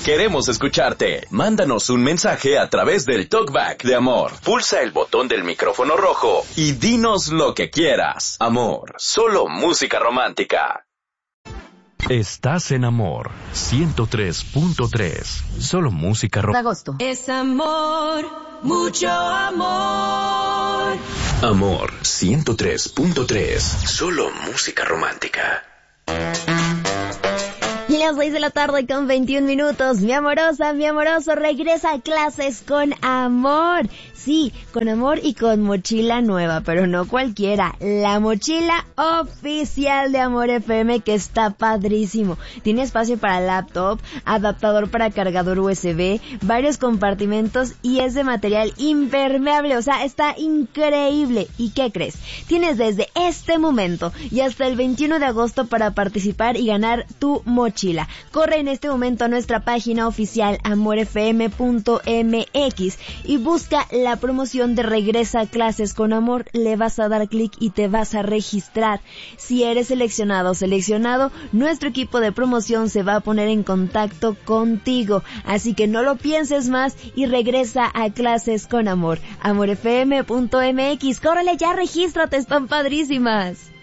Queremos escucharte. Mándanos un mensaje a través del Talkback de Amor. Pulsa el botón del micrófono rojo y dinos lo que quieras. Amor, solo música romántica. Estás en Amor 103.3. Solo música romántica. Agosto. Es amor, mucho amor. Amor 103.3. Solo música romántica. Y las 6 de la tarde con 21 minutos. Mi amorosa, mi amoroso, regresa a clases con Amor. Sí, con Amor y con mochila nueva, pero no cualquiera. La mochila oficial de Amor FM, que está padrísimo. Tiene espacio para laptop, adaptador para cargador USB, varios compartimentos y es de material impermeable. O sea, está increíble. ¿Y qué crees? Tienes desde este momento y hasta el 21 de agosto para participar y ganar tu mochila. Corre en este momento a nuestra página oficial amorfm.mx y busca la promoción de Regresa a Clases con Amor. Le vas a dar clic y te vas a registrar. Si eres seleccionado o seleccionado, nuestro equipo de promoción se va a poner en contacto contigo. Así que no lo pienses más y regresa a Clases con Amor. amorfm.mx. Córrele ya, regístrate, están padrísimas.